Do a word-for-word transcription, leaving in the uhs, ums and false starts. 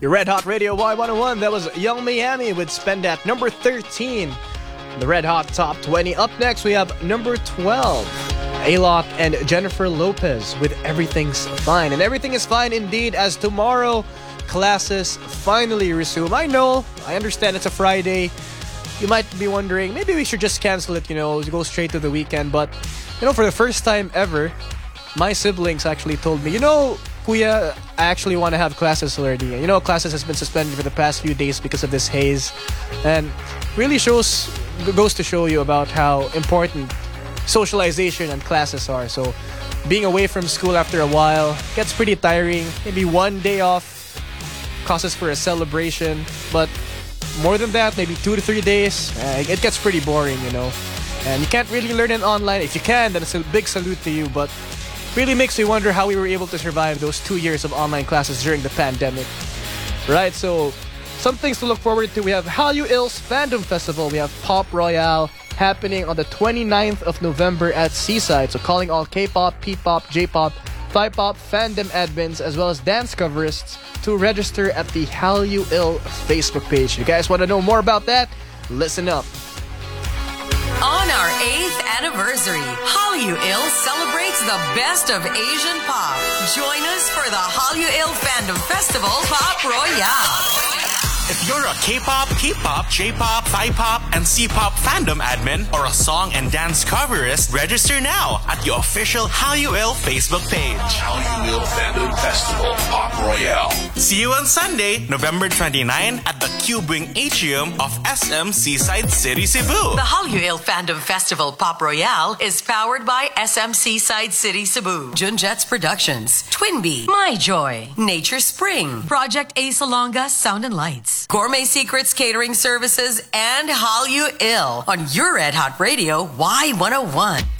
Your Red Hot Radio Y one oh one. That was Young Miami with Spend at number thirteen. The Red Hot Top twenty. Up next, we have number twelve. Alok and Jennifer Lopez with Everything's Fine. And everything is fine indeed, as tomorrow classes finally resume. I know, I understand it's a Friday. You might be wondering, maybe we should just cancel it, you know, go straight to the weekend. But, you know, for the first time ever, my siblings actually told me, you know, Kuya, I actually want to have classes already. You know, classes has been suspended for the past few days because of this haze. And really shows, goes to show you about how important socialization and classes are. So being away from school after a while gets pretty tiring. Maybe one day off causes for a celebration, but more than that, maybe two to three days, uh, it gets pretty boring, you know. And you can't really learn it online. If you can, then it's a big salute to you, but really makes me wonder how we were able to survive those two years of online classes during the pandemic. Right, so some things to look forward to. We have Hallyu Ill's Fandom Festival. We have Pop Royale happening on the twenty-ninth of November at Seaside. So calling all K-pop, P-pop, J-pop, Thai-pop fandom admins as well as dance coverists to register at the Hallyu Ill Facebook page. You guys want to know more about that? Listen up. On our eighth anniversary, Hallyu Ill celebrates the best of Asian pop. Join us for the Hallyu Ill Fandom Festival Pop Royale. If you're a K-pop, P-pop, J-pop, Thai-pop, and C-pop fandom admin or a song and dance coverist, register now at the official Hallyu Ill Facebook page. Hallyu Ill Fandom Festival Pop Royale. See you on Sunday, November twenty-ninth at the Cube Wing Atrium of S M Seaside City, Cebu. The Hallyu Ill Fandom Festival Pop Royale is powered by S M Seaside City, Cebu, Junjets Productions, Twinbee, My Joy, Nature Spring, Project A Salonga Sound and Lights, Gourmet Secrets Catering Services, and Hallyu Ill on your Red Hot Radio Y one oh one.